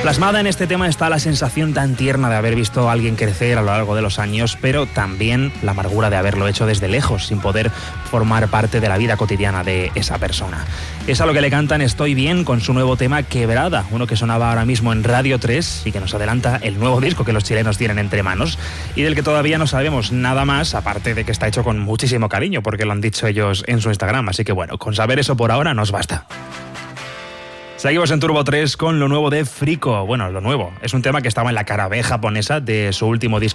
Plasmada en este tema está la sensación tan tierna de haber visto a alguien crecer a lo largo de los años, pero también la amargura de haberlo hecho desde lejos, sin poder formar parte de la vida cotidiana de esa persona. Es a lo que le cantan Estoy Bien con su nuevo tema Quebrada, uno que sonaba ahora mismo en Radio 3 y que nos adelanta el nuevo disco que los chilenos tienen entre manos y del que todavía no sabemos nada más, aparte de que está hecho con muchísimo cariño, porque lo han dicho ellos en su Instagram, así que bueno, con saber eso por ahora nos basta. Seguimos en Turbo 3 con lo nuevo de Frico. Bueno, lo nuevo. Es un tema que estaba en la cara B japonesa de su último disco